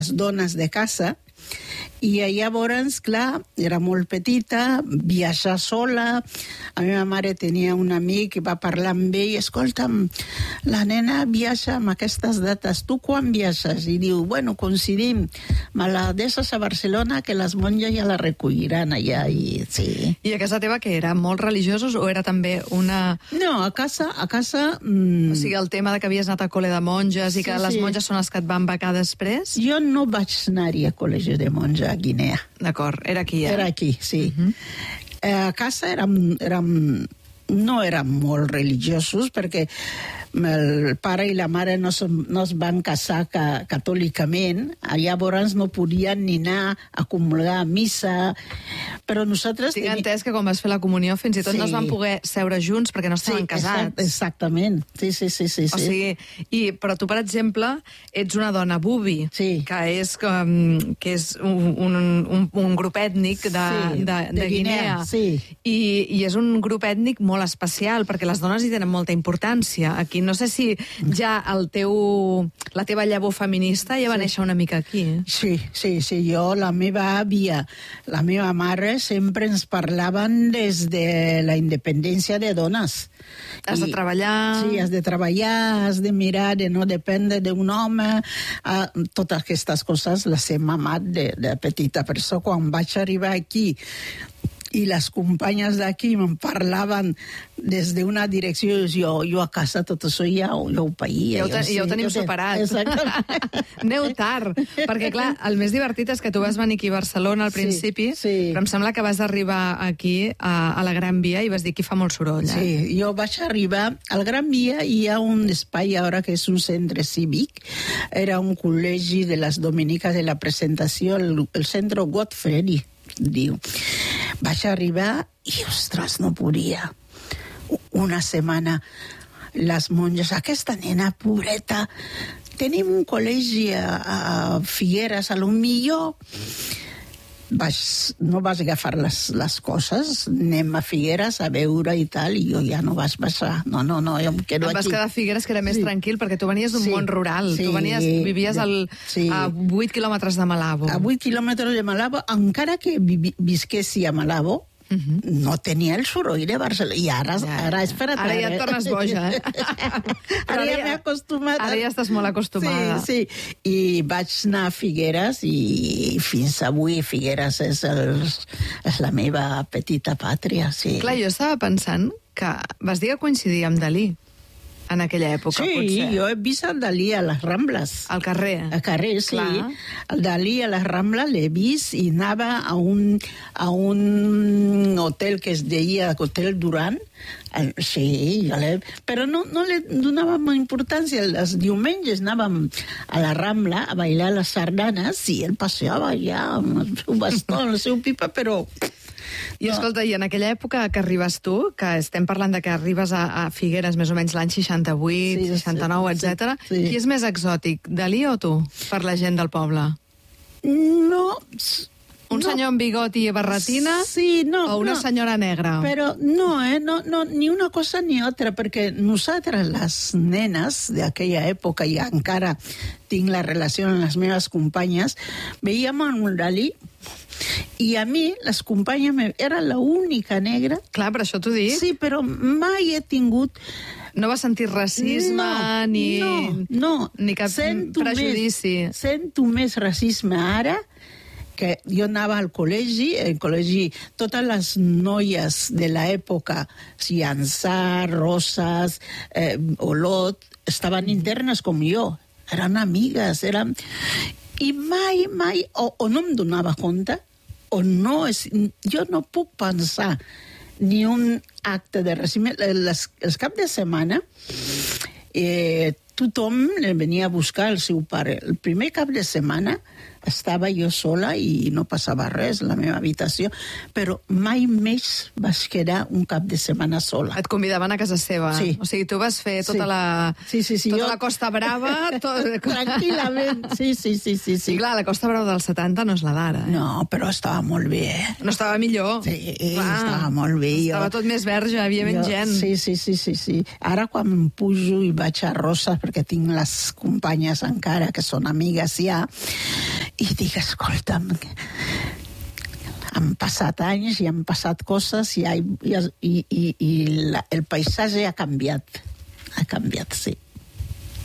dones de casa, i llavors, clar, era molt petita, viatjar sola. La meva mare tenia un amic que va parlar amb ell, escolta'm, la nena viatja amb aquestes dates, tu quan viatges? I diu, bueno, coincidim, me la deixes a Barcelona que les monges ja la recolliran allà. I, sí. I a casa teva què era? Molt religiosos o era també una... No, a casa... O sigui, el tema de que havies anat a col·le de monges i que les monges són les que et van becar després? Jo no vaig anar-hi a col·legi de monja a Guinea. D'acord, era aquí, Era aquí, sí. A casa no érem molt religiosos perquè el pare i la mare no es van casar catòlicament, llavors no podien ni anar a comulgar a missa, però nosaltres... Tinc entès que quan vas fer la comunió fins i tot no es van poder seure junts perquè no estaven casats. Exactament, sí. O sigui, però tu, per exemple, ets una dona bubi, que és un grup ètnic de Guinea. I és un grup ètnic molt especial perquè les dones hi tenen molta importància. Aquí no sé si ja la teva llavor feminista ja va néixer una mica aquí. Sí. Jo, la meva àvia, la meva mare sempre ens parlaven des de la independència de dones. Has de treballar... Sí, has de treballar, has de mirar de no dependre d'un home. Totes aquestes coses les he mamat de petita. Per això, quan vaig arribar aquí i les companyes d'aquí me'n parlaven des d'una direcció, jo a casa tot això ja ho païa. Ja ho tenim superat. Aneu tard, perquè clar, el més divertit és que tu vas venir aquí a Barcelona al principi, però em sembla que vas arribar aquí a la Gran Via i vas dir que fa molt soroll. Sí, jo vaig arribar al Gran Via i hi ha un espai ara que és un centre cívic, era un col·legi de les dominiques de la presentació, el centre Godfrey, diu. Vaig arribar i, ostres, no podia. Una setmana, les monges, aquesta nena, pobreta, tenim un col·legi a Figueres, a lo millor... No vas agafar les coses, anem a Figueres a veure i tal, i jo ja no vaig passar. No, jo em quedo aquí. Vas quedar a Figueres, que era més tranquil, perquè tu venies d'un món rural. Tu vivies a 8 quilòmetres de Malabo. A 8 quilòmetres de Malabo, encara que visquessi a Malabo, no tenia el soroll de Barcelona. I ara espera't. Ara ja et tornes boja, Ara ja m'he acostumat. Ara ja estàs molt acostumada. Sí. I vaig anar a Figueres i fins avui Figueres és la meva petita pàtria, sí. Clar, jo estava pensant que vas dir que coincidia amb Dalí en aquella època, potser. Sí, jo he vist el Dalí a les Rambles. Al carrer? Al carrer, sí. El Dalí a les Rambles l'he vist i anava a un hotel que es deia Hotel Duran. Sí, però no li donàvem importància. Els diumenges anàvem a la Rambla a bailar les sardanes i ell passeava allà amb el seu bastó, el seu pipa, però... I escolta, i en aquella època que arribes tu, que estem parlant de que arribes a Figueres més o menys l'any 68, 69, etc. Qui és més exòtic, Dalí o tu, per la gent del poble? No... Un senyor amb bigot i barretina o una senyora negra? Però no, ni una cosa ni altra, perquè nosaltres, les nenes d'aquella època, i encara tinc la relació amb les meves companyes, veiem un Dalí. I a mi, les companyes, era l'única negra. Clar, per això t'ho dic. Sí, però mai he tingut... No vas sentir racisme ni cap prejudici. Sento més racisme ara, que jo anava al col·legi, totes les noies de l'època, Ciançà, Roses, Olot, estaven internes com jo, eren amigues, i mai, o no em donava compte, o no, jo no puc pensar ni un acte de racisme. Els caps de setmana, tothom venia a buscar el seu pare. El primer cap de setmana estava jo sola i no passava res a la meva habitació, però mai més vas quedar un cap de setmana sola. Et convidaven a casa seva? Sí. O sigui, tu vas fer tota la Costa Brava... Tranquil·lament, sí. I clar, la Costa Brava dels 70 no és la d'ara. No, però estava molt bé, No estava millor. Sí, estava molt bé. Estava tot més verge, hi havia menys gent. Sí. Ara quan em pujo i vaig a Roses perquè tinc les companyes encara que són amigues ja, i dic, escolta'm, han passat anys i han passat coses i el paisatge ha canviat, sí.